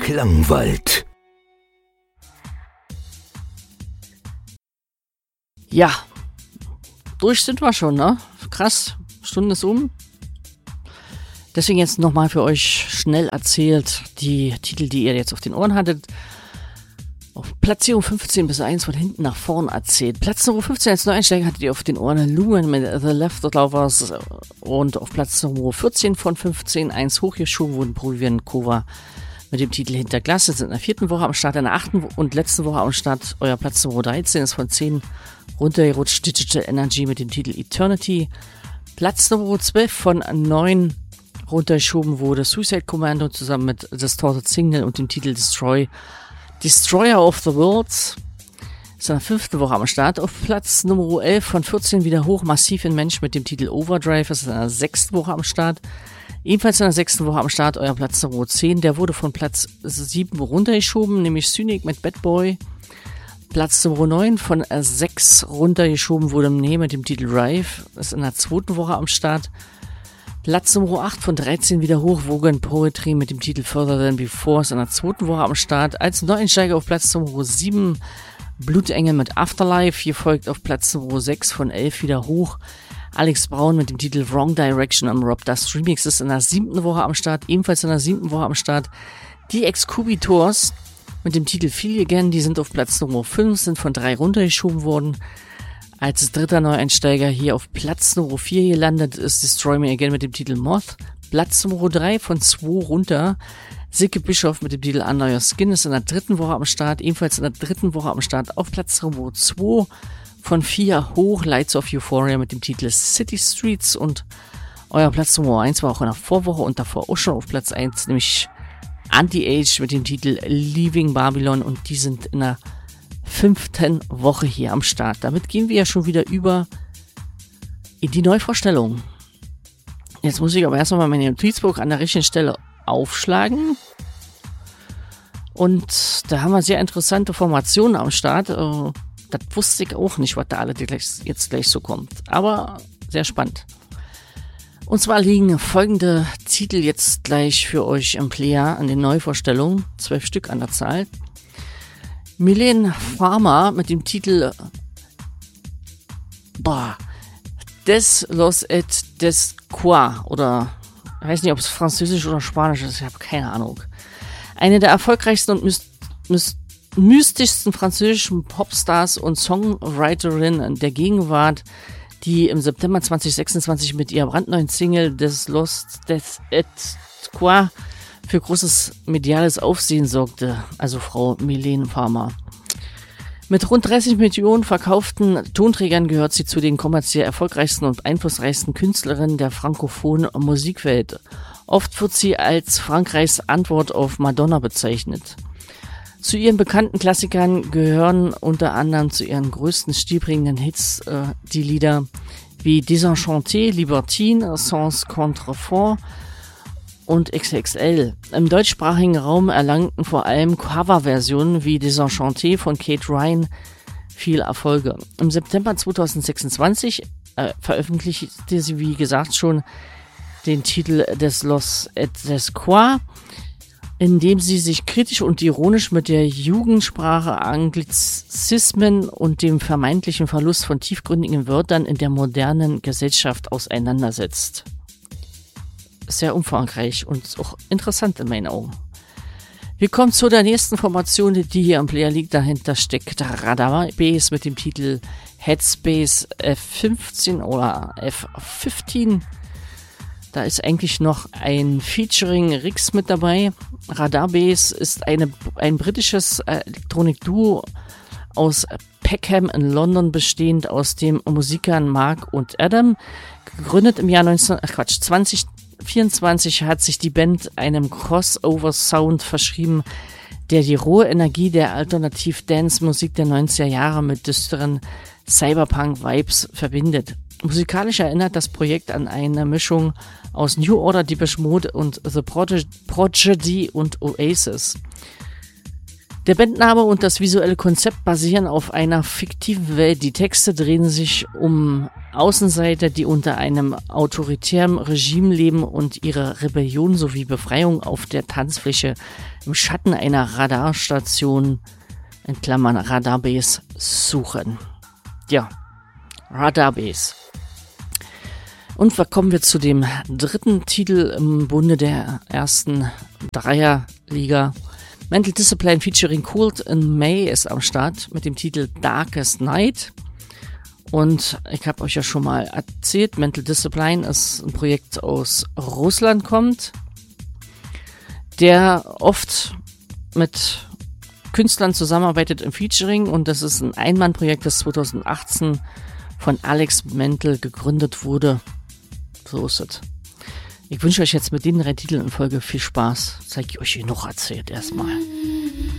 Klangwald. Ja, durch sind wir schon, ne? Krass, Stunde ist um. Deswegen jetzt nochmal für euch schnell erzählt die Titel, die ihr jetzt auf den Ohren hattet. Auf Platzierung 15 bis 1 von hinten nach vorn erzählt. Platz Nummer 15 als Neueinsteiger hattet ihr auf den Ohren Lumen mit The Leftovers und auf Platz Nummer 14 von 15 1 hochgeschoben wurden Provian Cover mit dem Titel Hinter Glas. Jetzt sind in der 4. Woche am Start, in der 8. und letzten Woche am Start. Euer Platz Nummer 13 ist von 10 runtergerutscht. Digital Energy mit dem Titel Eternity. Platz Nummer 12 von 9 runtergeschoben wurde Suicide Commando zusammen mit Distorted Signal und dem Titel Destroyer of the Worlds. Ist in der 5. Woche am Start. Auf Platz Nummer 11 von 14 wieder hoch Massiv in Mensch mit dem Titel Overdrive. Ist in der 6. Woche am Start. Ebenfalls in der 6. Woche am Start euer Platz Nummer 10. Der wurde von Platz 7 runtergeschoben, nämlich Cynic mit Bad Boy. Platz Nummer 9 von 6 runtergeschoben wurde mit dem Titel Rive. Ist in der 2. Woche am Start. Platz Nummer 8 von 13 wieder hoch, Vogan Poetry mit dem Titel Further Than Before ist in der 2. Woche am Start. Als Neueinsteiger auf Platz Nummer 7 Blutengel mit Afterlife, hier folgt auf Platz Nummer 6 von 11 wieder hoch Alex Braun mit dem Titel Wrong Direction am Rob Dust Remix ist in der 7. Woche am Start. Ebenfalls in der 7. Woche am Start die Excubitors mit dem Titel Feel Again, die sind auf Platz Nummer 5, sind von 3 runtergeschoben worden. Als dritter Neueinsteiger hier auf Platz Nummer 4 gelandet ist Destroy Me Again mit dem Titel Moth. Platz Nummer 3 von 2 runter. Silke Bischof mit dem Titel Under Your Skin ist in der 3. Woche am Start. Ebenfalls in der 3. Woche am Start auf Platz Nummer 2 von 4 hoch. Lights of Euphoria mit dem Titel City Streets. Und euer Platz Nummer 1 war auch in der Vorwoche und davor auch schon auf Platz 1, nämlich Anti-Age mit dem Titel Leaving Babylon. Und die sind in der 5. Woche hier am Start. Damit gehen wir ja schon wieder über in die Neuvorstellung. Jetzt muss ich aber erstmal meine Notizbuch an der richtigen Stelle aufschlagen. Und da haben wir sehr interessante Formationen am Start. Das wusste ich auch nicht, was da alle jetzt gleich so kommt. Aber sehr spannend. Und zwar liegen folgende Titel jetzt gleich für euch im Player an den Neuvorstellungen. 12 Stück an der Zahl. Mylène Farmer mit dem Titel Des Los et des Quoi oder ich weiß nicht, ob es französisch oder spanisch ist, ich habe keine Ahnung. Eine der erfolgreichsten und mystischsten französischen Popstars und Songwriterinnen der Gegenwart, die im September 2026 mit ihrer brandneuen Single Des Los et Quoi für großes mediales Aufsehen sorgte, also Frau Mylène Farmer. Mit rund 30 Millionen verkauften Tonträgern gehört sie zu den kommerziell erfolgreichsten und einflussreichsten Künstlerinnen der frankophonen Musikwelt. Oft wird sie als Frankreichs Antwort auf Madonna bezeichnet. Zu ihren bekannten Klassikern gehören unter anderem zu ihren größten stilprägenden Hits die Lieder wie Désenchanté, Libertine, Sans Contrefort und XXL. Im deutschsprachigen Raum erlangten vor allem Coverversionen wie Désenchanté von Kate Ryan viel Erfolge. Im September 2026 veröffentlichte sie, wie gesagt, schon den Titel Des Los et des Quoi, in dem sie sich kritisch und ironisch mit der Jugendsprache, Anglizismen und dem vermeintlichen Verlust von tiefgründigen Wörtern in der modernen Gesellschaft auseinandersetzt. Sehr umfangreich und auch interessant in meinen Augen. Wir kommen zu der nächsten Formation, die hier am Player liegt. Dahinter steckt Radar Bass mit dem Titel Headspace F15 oder F15. Da ist eigentlich noch ein Featuring Rix mit dabei. Radar Bass ist ein britisches Elektronik-Duo aus Peckham in London, bestehend aus den Musikern Mark und Adam. Gegründet im Jahr 2024 hat sich die Band einem Crossover-Sound verschrieben, der die rohe Energie der Alternativ-Dance-Musik der 90er Jahre mit düsteren Cyberpunk-Vibes verbindet. Musikalisch erinnert das Projekt an eine Mischung aus New Order, Depeche Mode und The Prodigy und Oasis. Der Bandname und das visuelle Konzept basieren auf einer fiktiven Welt. Die Texte drehen sich um Außenseiter, die unter einem autoritären Regime leben und ihre Rebellion sowie Befreiung auf der Tanzfläche im Schatten einer Radarstation, in Klammern Radarbase, suchen. Ja, Radarbase. Und kommen wir zu dem dritten Titel im Bunde der ersten Dreierliga. Mental Discipline featuring Cult in May ist am Start mit dem Titel Darkest Night. Und ich habe euch ja schon mal erzählt, Mental Discipline ist ein Projekt aus Russland kommt, der oft mit Künstlern zusammenarbeitet im Featuring, und das ist ein Einmannprojekt, das 2018 von Alex Mental gegründet wurde. So ist es. Ich wünsche euch jetzt mit den 3 Titeln in Folge viel Spaß. Zeige ich euch hier noch erzählt erstmal.